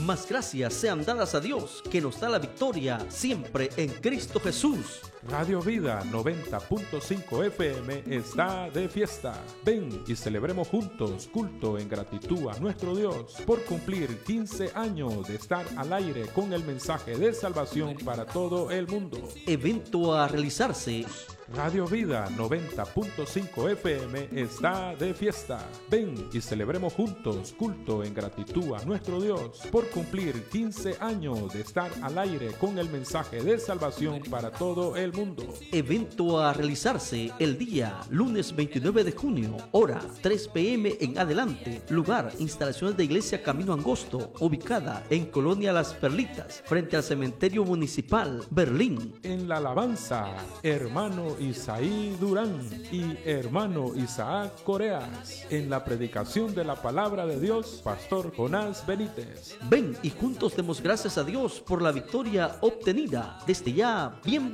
Más gracias sean dadas a Dios, que nos da la victoria siempre en Cristo Jesús. Radio Vida 90.5 FM está de fiesta. Ven y celebremos juntos culto en gratitud a nuestro Dios por cumplir 15 años de estar al aire con el mensaje de salvación para todo el mundo. Evento a realizarse. Radio Vida 90.5 FM está de fiesta. Ven y celebremos juntos culto en gratitud a nuestro Dios por cumplir 15 años de estar al aire con el mensaje de salvación para todo el mundo. Evento a realizarse el día lunes 29 de junio, hora 3 p.m. en adelante. Lugar, instalaciones de Iglesia Camino Angosto, ubicada en Colonia Las Perlitas, frente al Cementerio Municipal, Berlín. En la alabanza, hermano Isaí Durán y hermano Isaac Coreas. En la predicación de la palabra de Dios, Pastor Jonás Benítez. Ven y juntos demos gracias a Dios por la victoria obtenida. Desde ya, bien